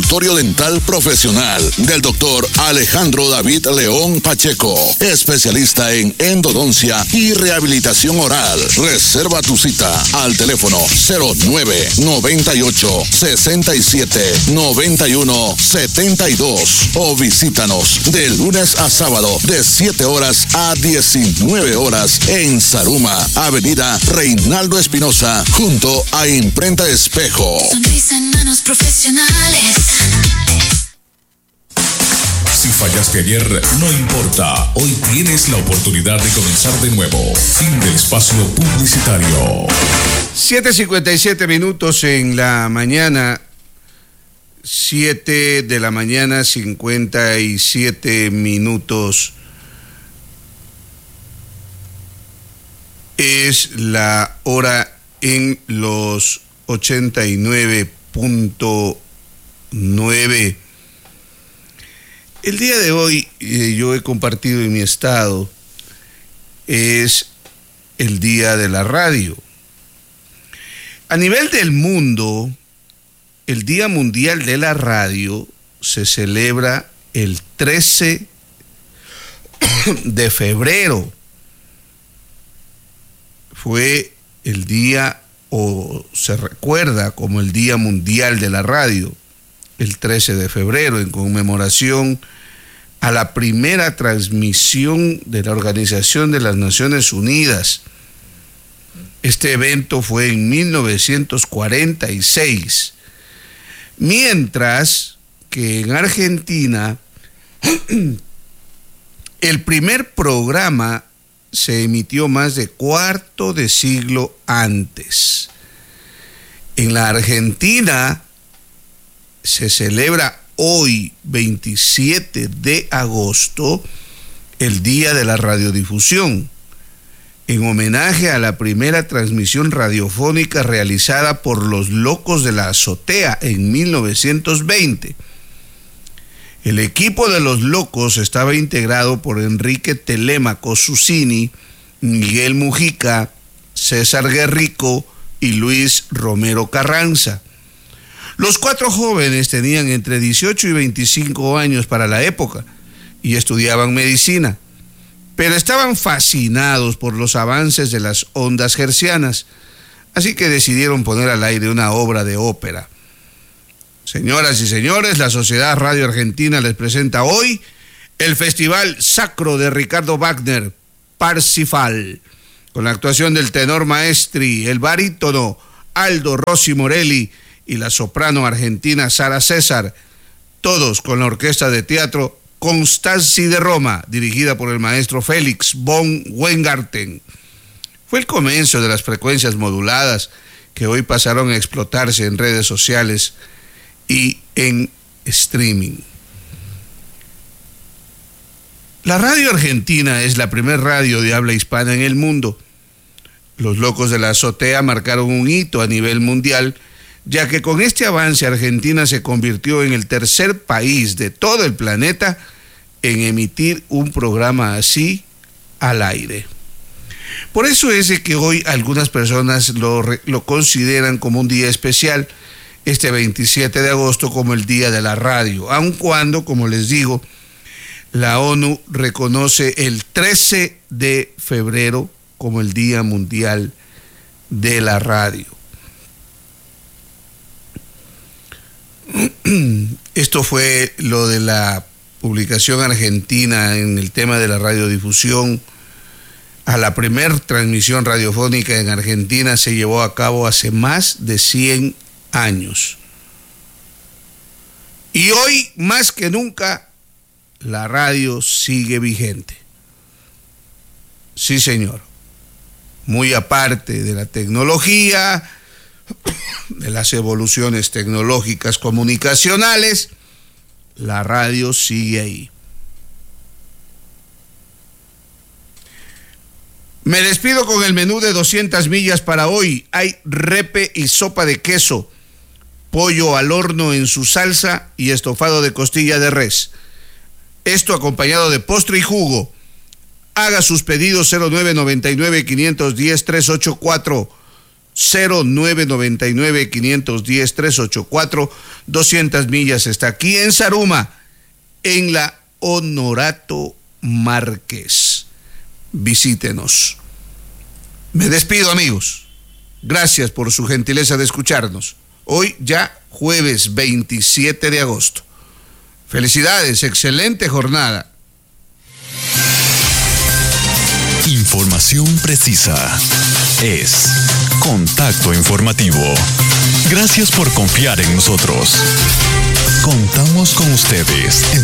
consultorio dental profesional del doctor Alejandro David León Pacheco, especialista en endodoncia y rehabilitación oral. Reserva tu cita al teléfono 0998-67-9172 o visítanos de lunes a sábado de 7 horas a 19 horas en Zaruma, Avenida Reinaldo Espinosa, junto a Imprenta Espejo. Sonrisa en manos profesionales. Si fallaste ayer, no importa. Hoy tienes la oportunidad de comenzar de nuevo. Fin del espacio publicitario. 7:57 minutos en la mañana. 7 de la mañana, 57 minutos. Es la hora en los 89.9. El día de hoy yo he compartido en mi estado, es el Día de la Radio. A nivel del mundo, el Día Mundial de la Radio se celebra el 13 de febrero. Fue el día, o se recuerda como el Día Mundial de la Radio, el 13 de febrero, en conmemoración a la primera transmisión de la Organización de las Naciones Unidas. Este evento fue en 1946, mientras que en Argentina el primer programa se emitió más de cuarto de siglo antes. En la Argentina se celebra hoy, 27 de agosto, el Día de la Radiodifusión, en homenaje a la primera transmisión radiofónica realizada por los Locos de la Azotea en 1920. El equipo de los Locos estaba integrado por Enrique Telémaco Susini, Miguel Mujica, César Guerrico y Luis Romero Carranza. Los 4 jóvenes tenían entre 18 y 25 años para la época y estudiaban medicina, pero estaban fascinados por los avances de las ondas hertzianas, así que decidieron poner al aire una obra de ópera. Señoras y señores, la Sociedad Radio Argentina les presenta hoy el Festival Sacro de Ricardo Wagner, Parsifal, con la actuación del tenor maestri, el barítono Aldo Rossi Morelli y la soprano argentina Sara César, todos con la orquesta de teatro Constanzi de Roma, dirigida por el maestro Félix von Weingarten. Fue el comienzo de las frecuencias moduladas que hoy pasaron a explotarse en redes sociales y en streaming. La radio argentina es la primer radio de habla hispana en el mundo. Los Locos de la Azotea marcaron un hito a nivel mundial, ya que con este avance Argentina se convirtió en el tercer país de todo el planeta en emitir un programa así al aire. Por eso es de que hoy algunas personas lo consideran como un día especial, este 27 de agosto como el Día de la Radio, aun cuando, como les digo, la ONU reconoce el 13 de febrero como el Día Mundial de la Radio. Esto fue lo de la publicación argentina en el tema de la radiodifusión. A la primer transmisión radiofónica en Argentina se llevó a cabo hace más de 100 años. Y hoy, más que nunca, la radio sigue vigente. Sí, señor. Muy aparte de la tecnología, de las evoluciones tecnológicas comunicacionales, la radio sigue ahí. Me despido con el menú de 200 millas para hoy. Hay repe y sopa de queso, pollo al horno en su salsa y estofado de costilla de res. Esto acompañado de postre y jugo. Haga sus pedidos 0999-510-384. 0999-510-384, 200 millas. Está aquí en Zaruma, en la Honorato Márquez. Visítenos. Me despido, amigos. Gracias por su gentileza de escucharnos. Hoy ya jueves 27 de agosto. Felicidades, excelente jornada. Información precisa es Contacto Informativo. Gracias por confiar en nosotros. Contamos con ustedes en